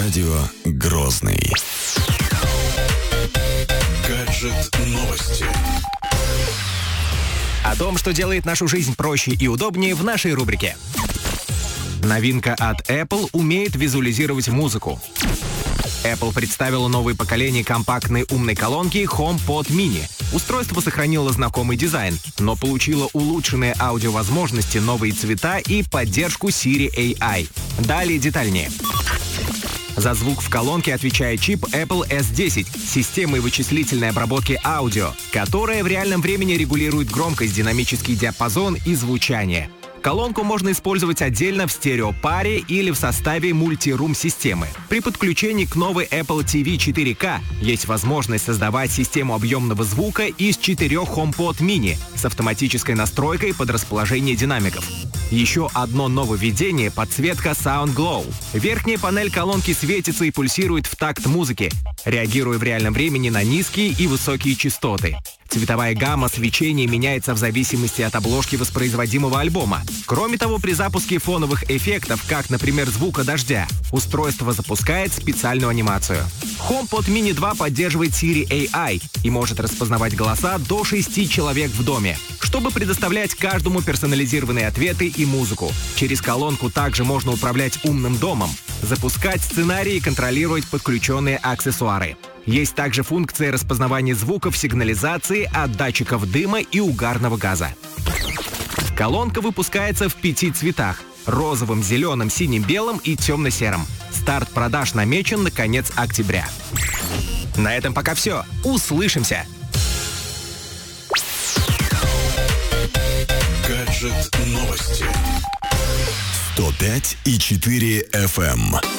Радио Грозный. Гаджет новости. О том, что делает нашу жизнь проще и удобнее, в нашей рубрике. Новинка от Apple умеет визуализировать музыку. Apple представила новое поколение компактной умной колонки HomePod Mini. Устройство сохранило знакомый дизайн, но получило улучшенные аудиовозможности, новые цвета и поддержку Siri AI. Далее детальнее. За звук в колонке отвечает чип Apple S10 с системой вычислительной обработки аудио, которая в реальном времени регулирует громкость, динамический диапазон и звучание. Колонку можно использовать отдельно в стереопаре или в составе мульти-рум-системы. При подключении к новой Apple TV 4K есть возможность создавать систему объемного звука из 4 HomePod Mini с автоматической настройкой под расположение динамиков. Еще одно нововведение — подсветка Sound Glow. Верхняя панель колонки светится и пульсирует в такт музыки, реагируя в реальном времени на низкие и высокие частоты. Цветовая гамма свечения меняется в зависимости от обложки воспроизводимого альбома. Кроме того, при запуске фоновых эффектов, как, например, звука дождя, устройство запускает специальную анимацию. HomePod Mini 2 поддерживает Siri AI и может распознавать голоса до 6 человек в доме, чтобы предоставлять каждому персонализированные ответы и музыку. Через колонку также можно управлять умным домом, запускать сценарии и контролировать подключенные аксессуары. Есть также функция распознавания звуков, сигнализации от датчиков дыма и угарного газа. Колонка выпускается в 5 цветах — розовым, зеленым, синим, белым и темно-серым. Старт продаж намечен на конец октября. На этом пока все. Услышимся! Гаджет новости. 105,4 FM.